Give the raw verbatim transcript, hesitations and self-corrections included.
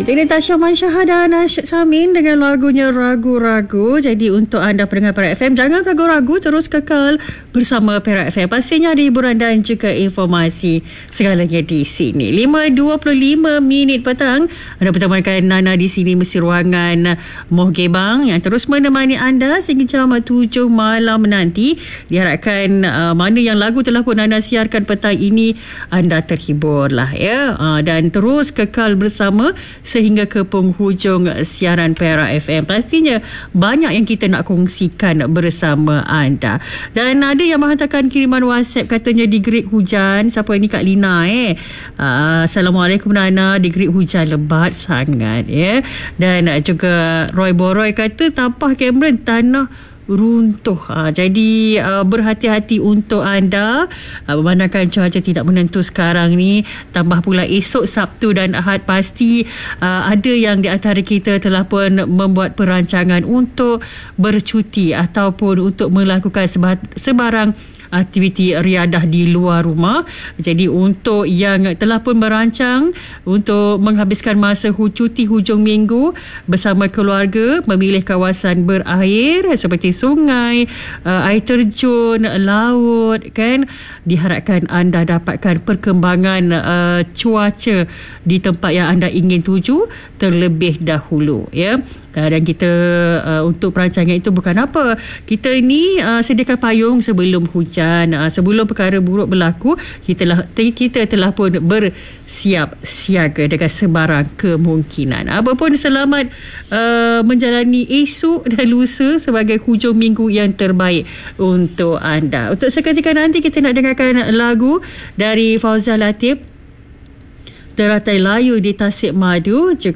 Itu Natasha Mansyah dan Nasyid Samin dengan lagunya Ragu-Ragu. Jadi untuk anda pendengar Perak F M, jangan ragu-ragu, terus kekal bersama Perak F M. Pastinya ada hiburan dan juga informasi segalanya di sini. lima dua puluh lima minit petang. Anda bertemakan Nana di sini, mesti ruangan Moh Gebang yang terus menemani anda sehingga jam tujuh malam nanti. Diharapkan uh, mana yang lagu telah pun Nana siarkan petang ini, anda terhibur lah ya. Uh, dan terus kekal bersama sehingga ke penghujung siaran Perak F M. Pastinya banyak yang kita nak kongsikan bersama anda. Dan ada yang menghantarkan kiriman WhatsApp, katanya digrid hujan. Siapa ini? Kak Lina eh. Uh, Assalamualaikum Nana, digrid hujan lebat sangat ya. Dan juga Roy Boroy kata tapah Cameron tanah runtuh. Ha, jadi uh, berhati-hati untuk anda. Uh, memandangkan cuaca tidak menentu sekarang ni, tambah pula esok Sabtu dan Ahad, pasti uh, ada yang di antara kita telah pun membuat perancangan untuk bercuti ataupun untuk melakukan sebarang aktiviti riadah di luar rumah. Jadi untuk yang telah pun merancang untuk menghabiskan masa cuti hujung minggu bersama keluarga, memilih kawasan berair seperti sungai, uh, air terjun, laut kan, diharapkan anda dapatkan perkembangan uh, cuaca di tempat yang anda ingin tuju terlebih dahulu ya. Uh, dan kita uh, untuk perancangan itu bukan apa, kita ini uh, sediakan payung sebelum hujan, uh, sebelum perkara buruk berlaku, kita telah, kita telah pun bersiap siaga dengan sebarang kemungkinan. Apapun, selamat uh, menjalani esok dan lusa sebagai hujung minggu yang terbaik untuk anda. Untuk seketika nanti kita nak dengarkan lagu dari Fauzal Latif, Teratai Layu di Tasik Madu. Juga